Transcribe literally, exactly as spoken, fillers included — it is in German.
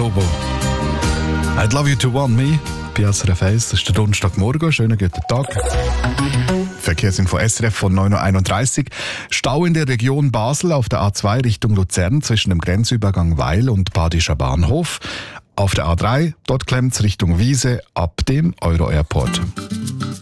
Tobo. I'd love you to want me. Bei S R F eins, das ist der Donnerstagmorgen. Schönen guten Tag. Verkehrsinfo S R F von neun Uhr einunddreißig. Stau in der Region Basel auf der A zwei Richtung Luzern zwischen dem Grenzübergang Weil und Badischer Bahnhof. Auf der A drei, dort klemmt's Richtung Wiese ab dem Euro Airport.